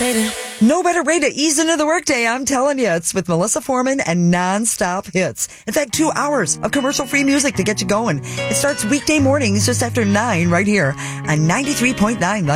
No better way to ease into the workday, I'm telling you. It's with Melissa Foreman and non-stop hits. In fact, 2 hours of commercial-free music to get you going. It starts weekday mornings just after 9 right here on 93.9